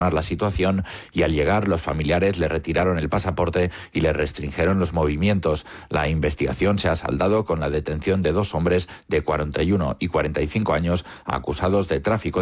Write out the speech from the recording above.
la situación y al llegar los familiares le retiraron el pasaporte y le restringieron los movimientos. La investigación se ha saldado con la detención de 2 hombres de 41 y 45 años acusados de tráfico